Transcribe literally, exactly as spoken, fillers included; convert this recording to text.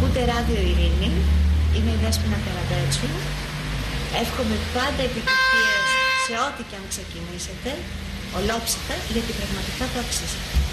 Ακούτε ράδιο Ειρήνη, είμαι η Δέσποινα Καραμπέτσου. Εύχομαι πάντα επιτυχίες σε ό,τι και αν ξεκινήσετε, ολόψυχα, γιατί πραγματικά το αξίζετε.